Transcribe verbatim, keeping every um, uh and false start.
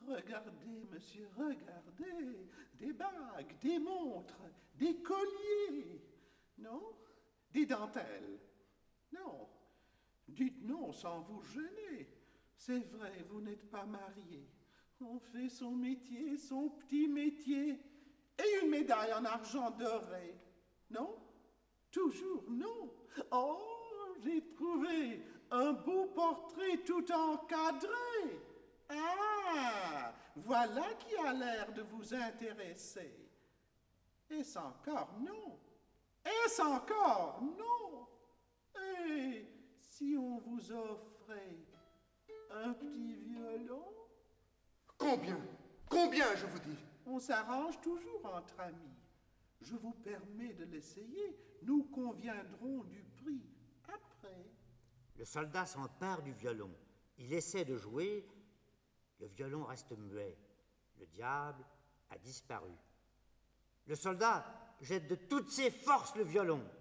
regardez, monsieur, regardez. Des bagues, des montres, des colliers. Non? Des dentelles. Non. Dites non sans vous gêner. C'est vrai, vous n'êtes pas marié. On fait son métier, son petit métier. Et une médaille en argent doré. Non? Toujours non. Oh, j'ai trouvé un beau portrait tout encadré. Ah, voilà qui a l'air de vous intéresser. Est-ce encore non? Est-ce encore non? Et si on vous offrait un petit violon? Combien? Combien, je vous dis? On s'arrange toujours entre amis. Je vous permets de l'essayer. Nous conviendrons du prix après. Le soldat s'empare du violon. Il essaie de jouer. Le violon reste muet. Le diable a disparu. Le soldat jette de toutes ses forces le violon.